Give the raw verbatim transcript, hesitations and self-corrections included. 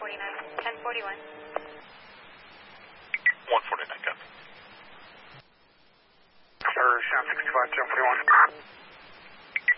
forty-nine, ten forty-one. one forty-nine, copy. Sir, Sean sixty-five, ten forty-one.